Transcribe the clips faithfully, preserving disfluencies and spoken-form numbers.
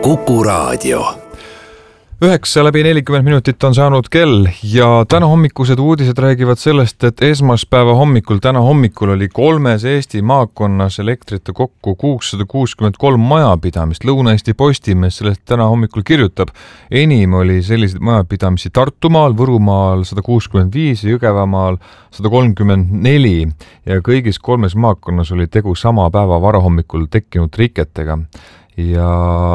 Kuku Raadio. Üheksa läbi nelikümmend minutit on saanud kell ja täna hommikused uudised räägivad sellest, et esmaspäeva hommikul, täna hommikul oli kolmes Eesti maakonnas elektrita kokku kuussada kuuskümmend kolm majapidamist. Lõuna-Eesti Postimees sellest täna hommikul kirjutab. Enim oli selliseid majapidamisi Tartumaal, Võrumaal sada kuuskümmend viis ja Jõgevamaal sada kolmkümmend neli ja kõigis kolmes maakonnas oli tegu sama päeva varahommikul tekkinud riketega. Ja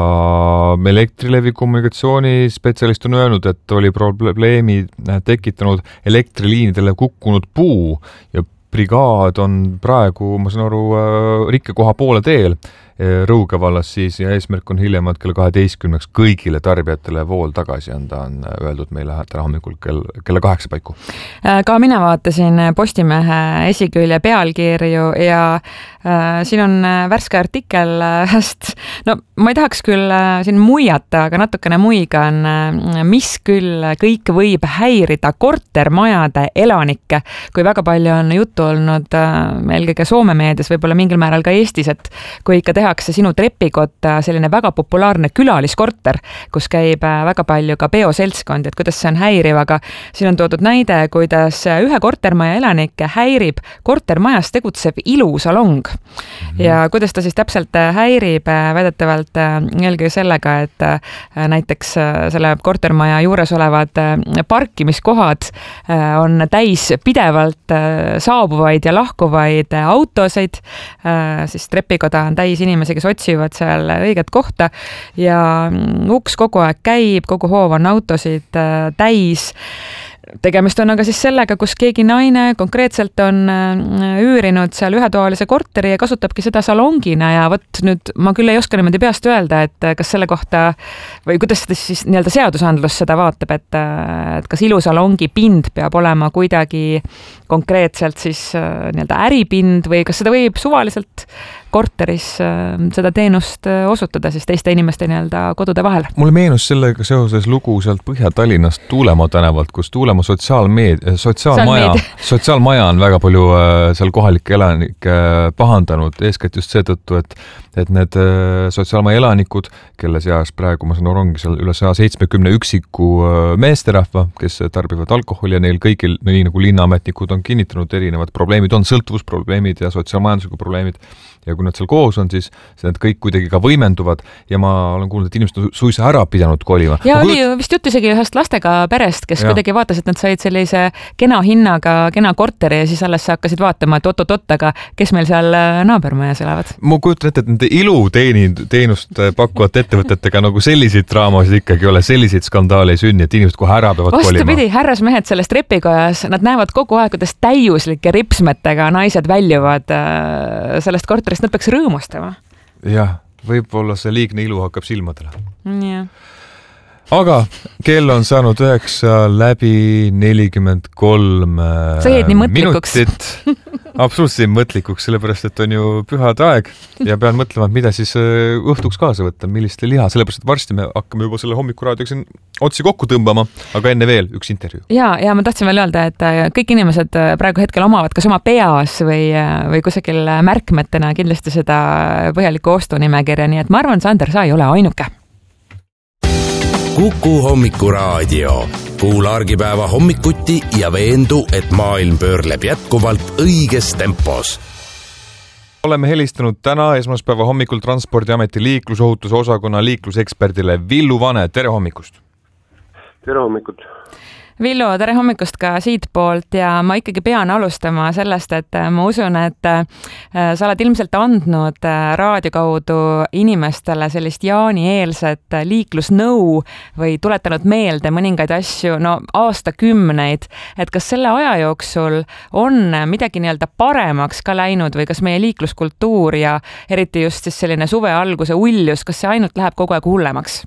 Elektrilevi kommunikatsioonispetsialist on öelnud, et oli probleemi tekitanud elektriliinidele kukkunud puu ja brigaad on praegu, ma saan aru, rikkekoha poole teel Rõuge vallas siis ja eesmärk on hiljemalt kella kaheteistkümneks kõigile tarbijatele vool tagasi anda, on öeldud meile täna hommikul kell, kella kaheksa paiku. Ka mina vaatasin Postimehe esikülje pealkirju ja äh, siin on värske artikkel häst, no ma ei tahaks küll siin muiata, aga natukene muigan, mis küll kõik võib häirida kortermajade elanikke, kui väga palju on juttu olnud äh, eelkõige Soome meedias, võib-olla mingil määral ka Eestis, et kui ikka tehakse sinu trepikotta selline väga populaarne külaliskorter, kus käib väga palju ka peoseltskond, et kuidas see on häiriv, aga siin on toodud näide, kuidas ühe kortermaja elanikke häirib kortermajas tegutsev ilusalong. Mm-hmm. Ja kuidas ta siis täpselt häirib väidetavalt eelkõige sellega, et näiteks selle kortermaja juures olevad parkimiskohad on täis pidevalt saabuvaid ja lahkuvaid autosid, siis trepikoda on täis inimesi, kes otsivad seal õiget kohta ja uks kogu aeg käib, kogu hoov on autosid täis. Tegemist on aga siis sellega, kus keegi naine konkreetselt on üürinud seal ühetoalise korteri ja kasutabki seda salongina ja võt nüüd ma küll ei oska niimoodi peast öelda, et kas selle kohta või kuidas siis nii-öelda seadusandlus seda vaatab, et, et kas ilusalongi pind peab olema kuidagi konkreetselt siis nii-öelda äripind või kas seda võib suvaliselt korteris seda teenust osutada siis teiste inimeste nii-öelda kodude vahel. Mulle meenus sellega seoses lugu sealt Põhja-Tallinnast Tuulemaa tänavalt, kus Tuulemaa sotsiaalmeedia, sotsiaalmaja, sotsiaalmaja on väga palju seal kohalikke elanikke pahandanud, eeskätt just seetõttu, et, et need sotsiaalmaja elanikud, kelle seas praegu ma saan aru ongi seal üle saja seitsmekümne üksiku meesterahva, kes tarbivad alkoholi ja neil kõigil, nii nagu linnaametnikud on kinnitanud, erinevad probleemid on, sõltuvusprobleemid ja sotsiaalmajanduslikud probleemid. Ja kui nad seal koos on, siis need kõik kuidagi ka võimenduvad ja ma olen kuulnud, et inimesed on suisa ära pidanud kolima. Ja ma oli kuulet... vist jutt isegi ühest lastega perest, kes ja. kuidagi vaatas, et nad said sellise kena hinnaga, kena korteri ja siis alles hakkasid vaatama, et oot-oot-oot, aga kes meil seal naabermajas elavad. Ma kujutan ette, et nende iluteenust pakkuvate ettevõtetega nagu selliseid draamasid ikkagi ole, selliseid skandaale ei sünni, et inimesed kohe ära peavad Vastu kolima. Vastupidi, härrasmehed selles trepikojas, nad näevad kogu aeg, kuidas täiuslike ripsmetega naised väljuvad sellest korterist. Nad peaks rõõmustama. Jah, võib-olla see liigne ilu hakkab silmadele. Ja. Aga kell on saanud üheksa läbi nelikümmend kolm Sa jäid nii mõtlikuks. minutit. Absoluutselt mõtlikuks, sellepärast, et on ju pühade aeg ja pean mõtlema, et mida siis õhtuks kaasa võtta, millist liha, sellepärast, et varsti me hakkame juba selle hommikuraadioga siin otsi kokku tõmbama, aga enne veel üks intervjuu. Ja, ja ma tahtsin veel öelda, et kõik inimesed praegu hetkel omavad kas oma peas või, või kusagil märkmetena kindlasti seda põhjalikku ostunimekirja, nii et ma arvan, Sander, sa ei ole ainuke. Kuku hommikuraadio. Kuula argipäeva hommikuti ja veendu, et maailm pöörleb jätkuvalt õiges tempos. Oleme helistanud täna esmaspäeva hommikul Transpordiameti liiklusohutuse osakonna liikluseksperdile Villu Vane. Tere hommikust! Tere hommikut! Villu, tere hommikust ka siit poolt ja ma ikkagi pean alustama sellest, et ma usun, et sa oled ilmselt andnud raadio kaudu inimestele sellist jaanieelset liiklusnõu või tuletanud meelde mõningaid asju, no aastakümneid, et kas selle aja jooksul on midagi nii-öelda paremaks ka läinud või kas meie liikluskultuur ja eriti just siis selline suve alguse uljus, kas see ainult läheb kogu aeg hullemaks?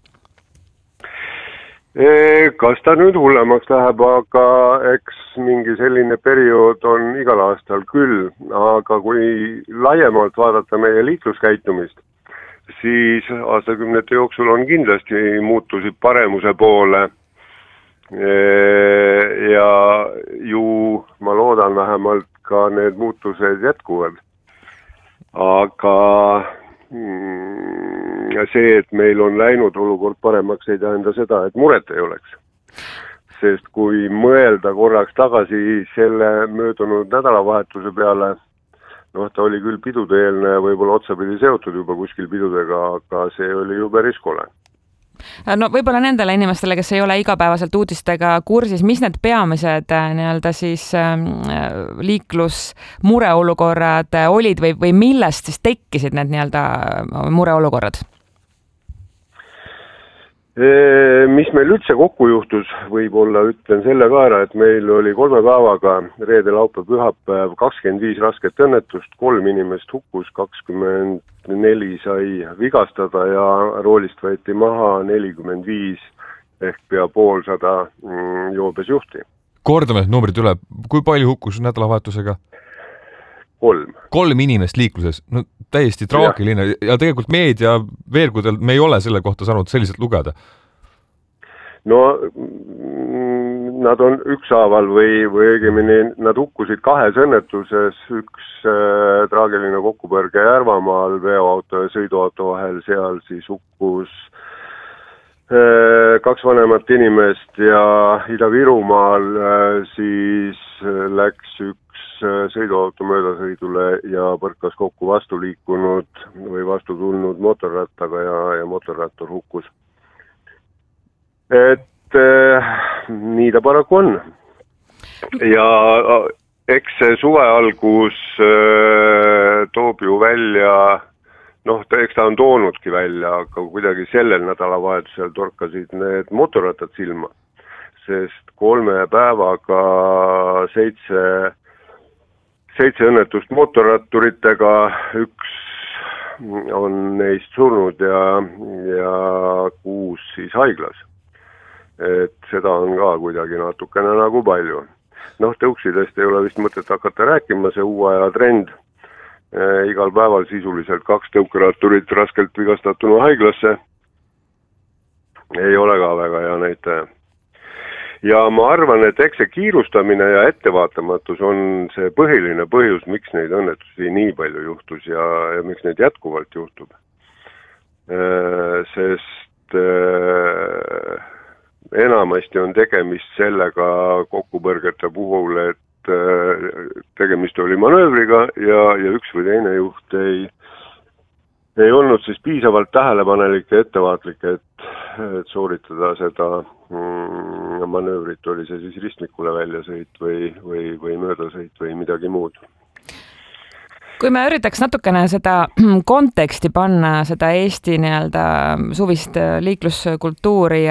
Kas ta nüüd hullemaks läheb, aga eks mingi selline periood on igal aastal küll, aga kui laiemalt vaadata meie liikluskäitumist, siis aastakümnete jooksul on kindlasti muutusid paremuse poole ja ju ma loodan vähemalt ka need muutused jätkuvad. Aga ja see, et meil on läinud olukord paremaks, ei tähenda seda, et muret ei oleks. Sest kui mõelda korraks tagasi selle möödunud nädalavahetuse peale, noh, ta oli küll pidudeelne ja võib-olla otsapidi seotud juba kuskil pidudega, aga see oli ju päris kole. No võib-olla nendele inimestele, kes ei ole igapäevaselt uudistega kursis, mis need peamised nii-öelda siis liiklusmureolukorrad olid või, või millest siis tekkisid need nii-öelda mureolukorrad? Mis meil üldse kokku juhtus, võib-olla ütlen selle ka ära, et meil oli kolme päevaga reede, laupäev, pühapäev kakskümmend viis rasket õnnetust, kolm inimest hukkus, kakskümmend neli sai vigastada ja roolist võeti maha nelikümmend viis ehk pea poolsada joobes juhti. Kordame numbrid üle, kui palju hukkus nädalavahetusega? Kolm. Kolm inimest liikluses, no täiesti traagiline ja, ja tegelikult meedia veergudel me ei ole selle kohta saanud selliselt lugeda. No nad on ükshaaval või, või õigemini nad hukkusid kahes õnnetuses, üks äh, traagiline kokkupõrge Järvamaal veoauto ja sõiduauto vahel, seal siis hukkus äh, kaks vanemat inimest ja Ida-Virumaal äh, siis äh, läks üks sõiduauto möödasõidule ja põrkas kokku vastu liikunud või vastu tulnud motorrattaga ja, ja motorrattur hukkus. Et eh, nii ta paraku on. Ja eks see suve algus eh, toob ju välja, noh, eks ta on toonudki välja, aga kuidagi sellel nädalavahetusel torkasid need motorrattad silma, sest kolme päevaga seitse Seitse õnnetust motorratturitega, üks on neist surnud ja, ja kuus siis haiglas. Et seda on ka kuidagi natukene nagu palju. Noh, tõuksidest ei ole vist mõtet hakata rääkima, see uue aja trend. E, igal päeval sisuliselt kaks tõukeratturit raskelt vigastatuna haiglasse. Ei ole ka väga hea näitaja. Ja ma arvan, et eks see kiirustamine ja ettevaatamatus on see põhiline põhjus, miks neid õnnetusi nii palju juhtus ja, ja miks neid jätkuvalt juhtub. Sest enamasti on tegemist sellega kokkupõrgete puhul, et tegemist oli manöövriga ja, ja üks või teine juht ei, ei olnud siis piisavalt tähelepanelik ja ettevaatlik, et, et sooritada seda manöövrit, oli see siis ristmikule väljasõit või, või, või möödasõit või midagi muud. Kui me üritaks natukene seda konteksti panna, seda Eesti nii-öelda suvist liikluskultuuri